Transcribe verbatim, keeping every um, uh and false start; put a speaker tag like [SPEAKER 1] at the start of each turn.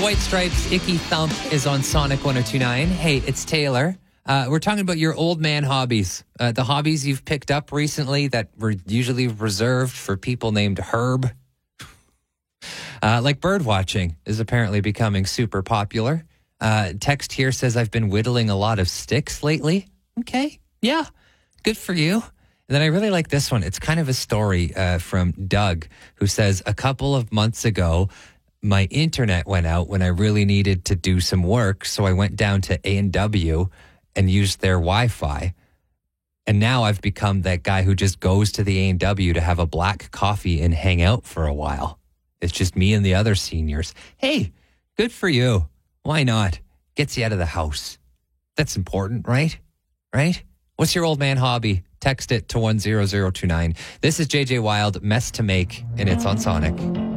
[SPEAKER 1] White Stripes, Icky Thump is on Sonic one oh two point nine. Hey, it's Taylor. Uh, we're talking about your old man hobbies. Uh, the hobbies you've picked up recently that were usually reserved for people named Herb. Uh, like bird watching is apparently becoming super popular. Uh, text here says, I've been whittling a lot of sticks lately. Okay, yeah, good for you. And then I really like this one. It's kind of a story uh, from Doug, who says, a couple of months ago, my internet went out when I really needed to do some work. So I went down to A and W and used their Wi-Fi. And now I've become that guy who just goes to the A and W to have a black coffee and hang out for a while. It's just me and the other seniors. Hey, good for you. Why not? Gets you out of the house. That's important, right? Right? What's your old man hobby? Text it to one zero zero two nine. This is J J Wild, Mess to Make, and it's on Sonic.